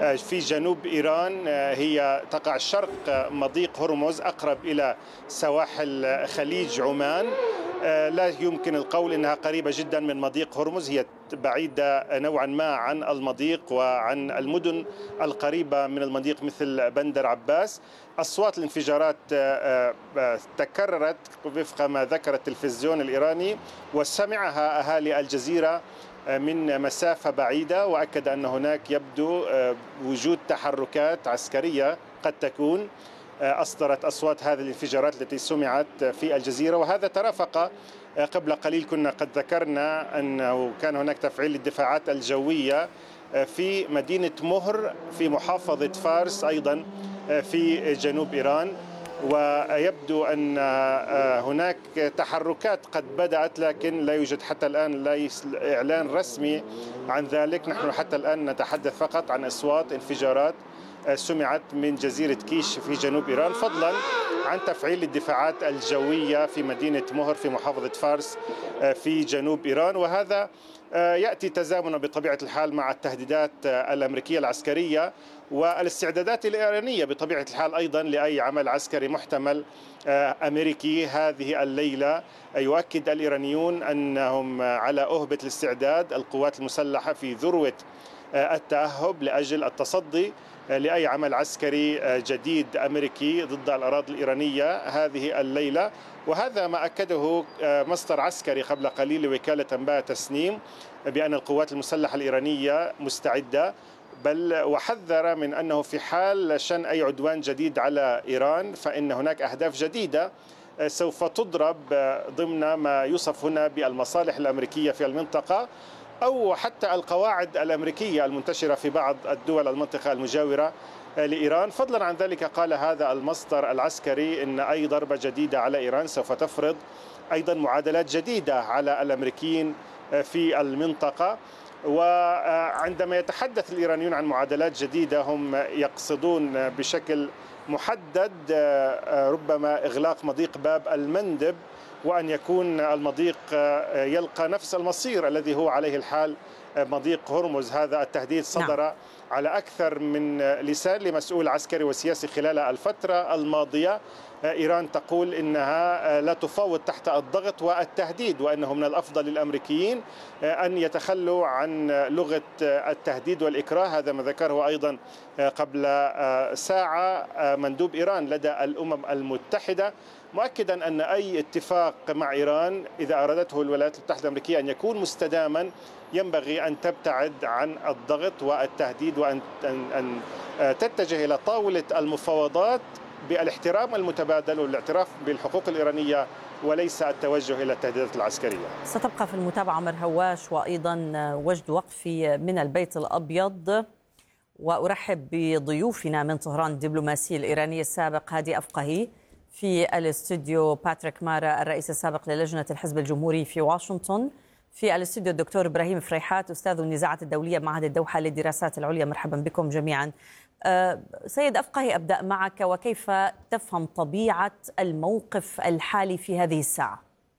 في جنوب إيران، هي تقع شرق مضيق هرمز أقرب إلى سواحل خليج عمان. لا يمكن القول أنها قريبة جدا من مضيق هرمز، هي بعيدة نوعا ما عن المضيق وعن المدن القريبة من المضيق مثل بندر عباس. أصوات الانفجارات تكررت وفق ما ذكر التلفزيون الإيراني، وسمعها أهالي الجزيرة من مسافة بعيدة، وأكد أن هناك يبدو وجود تحركات عسكرية قد تكون أصدرت أصوات هذه الانفجارات التي سمعت في الجزيرة. وهذا ترافق قبل قليل كنا قد ذكرنا أنه كان هناك تفعيل للدفاعات الجوية في مدينة مهر في محافظة فارس أيضا في جنوب إيران، ويبدو أن هناك تحركات قد بدأت، لكن لا يوجد حتى الآن لا إعلان رسمي عن ذلك. نحن حتى الآن نتحدث فقط عن أصوات انفجارات سمعت من جزيرة كيش في جنوب إيران، فضلا عن تفعيل الدفاعات الجوية في مدينة مهر في محافظة فارس في جنوب إيران. وهذا يأتي تزامنا بطبيعة الحال مع التهديدات الأمريكية العسكرية والاستعدادات الإيرانية بطبيعة الحال أيضا لأي عمل عسكري محتمل أمريكي هذه الليلة. يؤكد الإيرانيون أنهم على أهبة الاستعداد، القوات المسلحة في ذروة التأهب لأجل التصدي لأي عمل عسكري جديد أمريكي ضد الأراضي الإيرانية هذه الليلة. وهذا ما أكده مصدر عسكري قبل قليل لوكالة أنباء تسنيم بأن القوات المسلحة الإيرانية مستعدة، بل وحذر من أنه في حال شن أي عدوان جديد على إيران فإن هناك أهداف جديدة سوف تضرب ضمن ما يوصف هنا بالمصالح الأمريكية في المنطقة، أو حتى القواعد الأمريكية المنتشرة في بعض الدول المنطقة المجاورة لإيران. فضلا عن ذلك قال هذا المصدر العسكري إن أي ضربة جديدة على إيران سوف تفرض أيضا معادلات جديدة على الأمريكيين في المنطقة. وعندما يتحدث الإيرانيون عن معادلات جديدة هم يقصدون بشكل محدد ربما إغلاق مضيق باب المندب، وأن يكون المضيق يلقى نفس المصير الذي هو عليه الحال مضيق هرمز. هذا التهديد صدر على أكثر من لسان لمسؤول عسكري وسياسي خلال الفترة الماضية. إيران تقول إنها لا تفاوض تحت الضغط والتهديد، وأنه من الأفضل للأمريكيين أن يتخلوا عن لغة التهديد والإكراه. هذا ما ذكره أيضا قبل ساعة مندوب إيران لدى الأمم المتحدة، مؤكدا أن أي اتفاق مع إيران إذا أرادته الولايات المتحدة الأمريكية أن يكون مستداما ينبغي أن تبتعد عن الضغط والتهديد، وأن تتجه إلى طاولة المفاوضات بالاحترام المتبادل والاعتراف بالحقوق الإيرانية وليس التوجه إلى التهديدات العسكرية. ستبقى في المتابعة عمر هواش، وأيضا وجد وقفي من البيت الأبيض. وأرحب بضيوفنا من طهران الدبلوماسي الإيراني السابق هادي أفقهي في الاستوديو، باتريك مارا الرئيس السابق للجنة الحزب الجمهوري في واشنطن في الاستوديو، الدكتور إبراهيم فريحات أستاذ النزاعات الدولية بمعهد الدوحة للدراسات العليا. مرحبا بكم جميعا. سيد أفقهي، أبدأ معك، وكيف تفهم طبيعة الموقف الحالي في هذه الساعة؟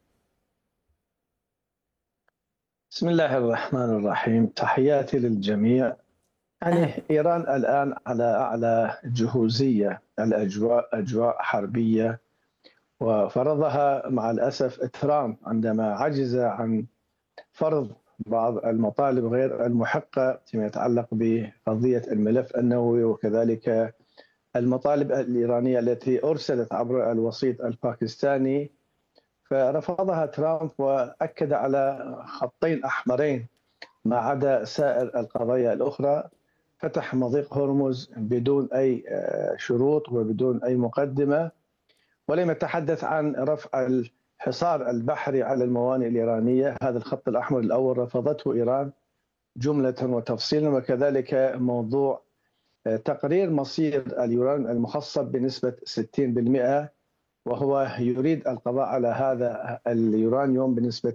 بسم الله الرحمن الرحيم، تحياتي للجميع. إيران الآن على أعلى جهوزية، الأجواء أجواء حربية، وفرضها مع الأسف ترامب عندما عجز عن فرض بعض المطالب غير المحقة فيما يتعلق بقضية الملف النووي، وكذلك المطالب الإيرانية التي أرسلت عبر الوسيط الباكستاني، فرفضها ترامب وأكد على خطين أحمرين ما عدا سائر القضايا الأخرى. فتح مضيق هرمز بدون أي شروط وبدون أي مقدمة، ولم يتحدث عن رفع الحصار البحري على الموانئ الإيرانية. هذا الخط الأحمر الأول رفضته إيران جملة وتفصيلا، وكذلك موضوع تقرير مصير اليورانيوم المخصب بنسبة 60%، وهو يريد القضاء على هذا اليورانيوم بنسبة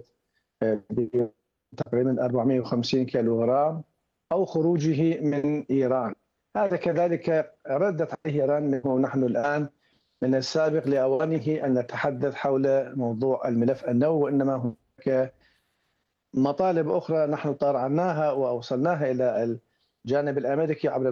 تقريبا 450 كيلوغرام أو خروجه من إيران. هذا كذلك ردت عليه إيران، ونحن الآن من السابق لأوانه أن نتحدث حول موضوع الملف النووي، وإنما هناك مطالب أخرى نحن طرعناها وأوصلناها إلى الجانب الأمريكي عبر